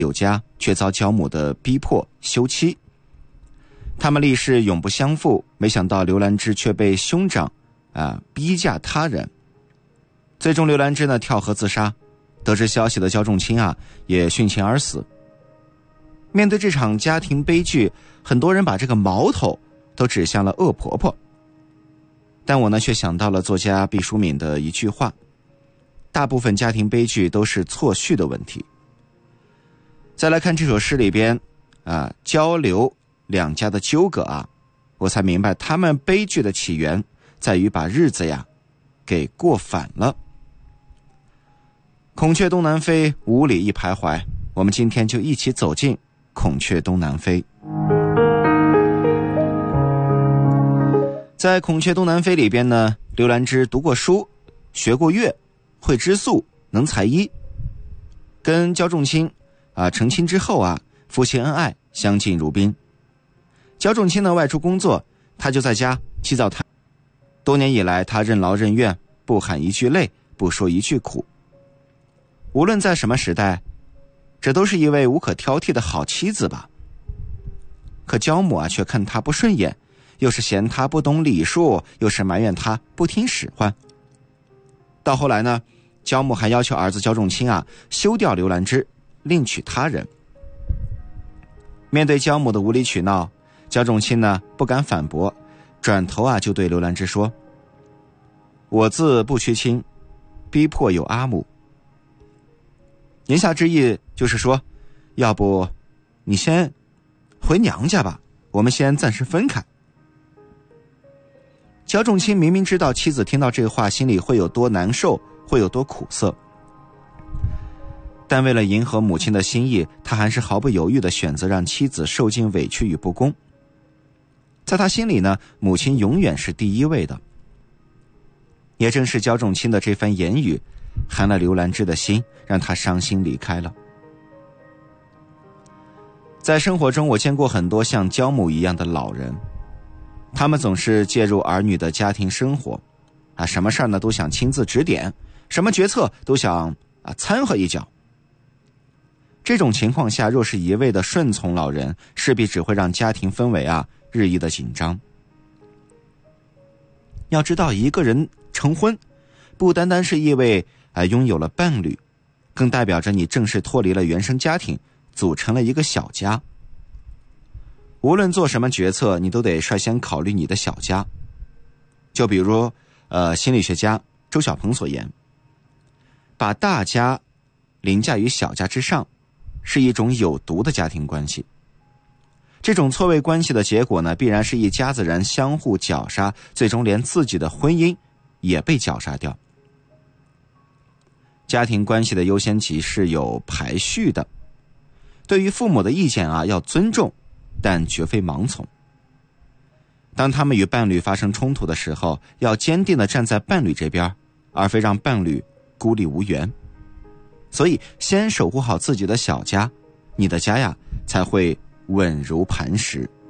有家，却遭焦母的逼迫休妻。他们立誓永不相负，没想到刘兰芝却被兄长逼嫁他人。最终刘兰芝呢跳河自杀，得知消息的焦仲卿也殉情而死。面对这场家庭悲剧，很多人把这个矛头都指向了恶婆婆。但我呢却想到了作家毕淑敏的一句话：大部分家庭悲剧都是错序的问题。再来看这首诗里边焦刘两家的纠葛我才明白他们悲剧的起源在于把日子给过反了。孔雀东南飞，五里一徘徊，我们今天就一起走进孔雀东南飞。在孔雀东南飞里边呢，刘兰芝读过书，学过乐，会织素，能裁衣，跟焦仲卿成亲之后夫妻恩爱，相敬如宾。焦仲卿呢外出工作，他就在家起早贪。多年以来，他任劳任怨，不喊一句累，不说一句苦。无论在什么时代，这都是一位无可挑剔的好妻子吧。可焦母却看他不顺眼，又是嫌他不懂礼数，又是埋怨他不听使唤。到后来呢，焦母还要求儿子焦仲卿休掉刘兰芝，另娶他人。面对焦母的无理取闹，焦仲卿呢不敢反驳，转头就对刘兰芝说：我自不屈亲，逼迫有阿母。言下之意就是说，要不你先回娘家吧，我们先暂时分开。焦仲卿明明知道妻子听到这话心里会有多难受，会有多苦涩，但为了迎合母亲的心意，他还是毫不犹豫地选择让妻子受尽委屈与不公。在他心里呢，母亲永远是第一位的。也正是焦仲卿的这番言语寒了刘兰芝的心，让她伤心离开了。在生活中，我见过很多像焦母一样的老人，他们总是介入儿女的家庭生活什么事呢都想亲自指点，什么决策都想掺和一脚。这种情况下，若是一味的顺从老人，势必只会让家庭氛围日益的紧张。要知道，一个人成婚不单单是意味拥有了伴侣，更代表着你正式脱离了原生家庭，组成了一个小家。无论做什么决策，你都得率先考虑你的小家。就比如心理学家周小鹏所言，把大家凌驾于小家之上，是一种有毒的家庭关系。这种错位关系的结果呢，必然是一家子人相互绞杀，最终连自己的婚姻也被绞杀掉。家庭关系的优先级是有排序的，对于父母的意见要尊重，但绝非盲从。当他们与伴侣发生冲突的时候，要坚定地站在伴侣这边，而非让伴侣孤立无援。所以先守护好自己的小家，你的家才会稳如磐石。